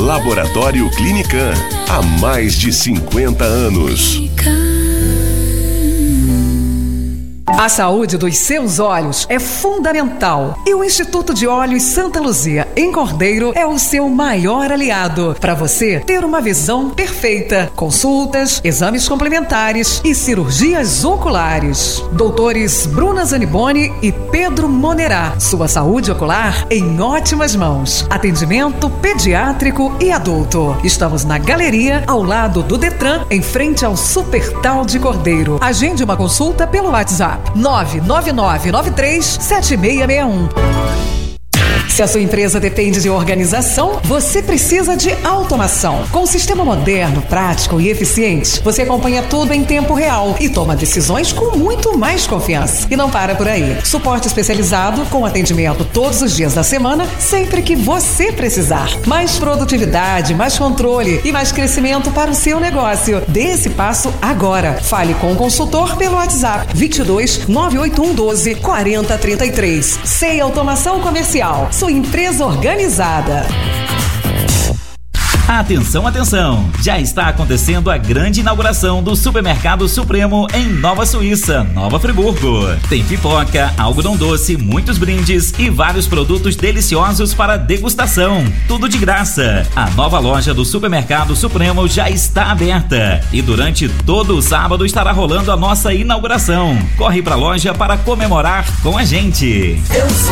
Laboratório Clinican, há mais de 50 anos. A saúde dos seus olhos é fundamental e o Instituto de Olhos Santa Luzia, em Cordeiro, é o seu maior aliado para você ter uma visão perfeita. Consultas, exames complementares e cirurgias oculares. Doutores Bruna Zaniboni e Pedro Monerá. Sua saúde ocular em ótimas mãos. Atendimento pediátrico e adulto. Estamos na galeria, ao lado do Detran, em frente ao Supertal de Cordeiro. Agende uma consulta pelo WhatsApp 999937661. Se a sua empresa depende de organização, você precisa de automação. Com um sistema moderno, prático e eficiente, você acompanha tudo em tempo real e toma decisões com muito mais confiança. E não para por aí. Suporte especializado com atendimento todos os dias da semana, sempre que você precisar. Mais produtividade, mais controle e mais crescimento para o seu negócio. Dê esse passo agora. Fale com o consultor pelo WhatsApp 22 981 12 40 33. Sei Automação Comercial. Sua empresa organizada. Atenção, atenção! Já está acontecendo a grande inauguração do Supermercado Supremo em Nova Suíça, Nova Friburgo. Tem pipoca, algodão doce, muitos brindes e vários produtos deliciosos para degustação. Tudo de graça. A nova loja do Supermercado Supremo já está aberta e durante todo o sábado estará rolando a nossa inauguração. Corre pra loja para comemorar com a gente.